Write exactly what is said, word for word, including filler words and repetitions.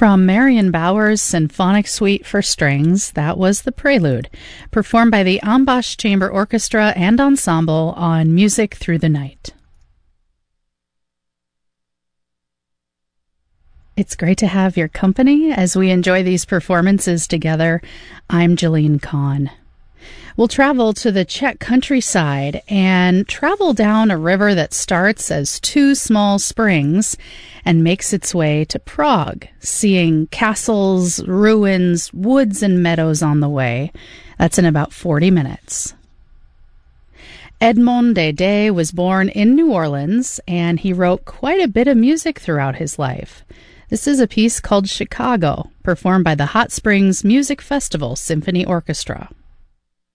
From Marion Bauer's Symphonic Suite for Strings, that was the Prelude, performed by the Ambash Chamber Orchestra and Ensemble on Music Through the Night. It's great to have your company as we enjoy these performances together. I'm Jillian Kahn. We'll travel to the Czech countryside and travel down a river that starts as two small springs and makes its way to Prague, seeing castles, ruins, woods, and meadows on the way. That's in about forty minutes. Edmond Dede was born in New Orleans, and he wrote quite a bit of music throughout his life. This is a piece called Chicago, performed by the Hot Springs Music Festival Symphony Orchestra.